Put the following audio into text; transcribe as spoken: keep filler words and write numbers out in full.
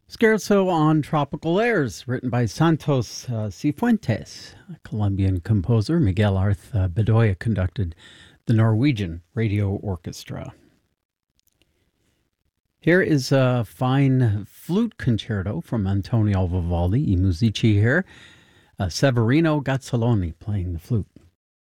Scherzo on Tropical Airs, written by Santos uh, Cifuentes. Colombian composer Miguel Arth uh, Bedoya conducted the Norwegian Radio Orchestra. Here is a fine flute concerto from Antonio Vivaldi, I Musici here. Uh, Severino Gazzoloni playing the flute.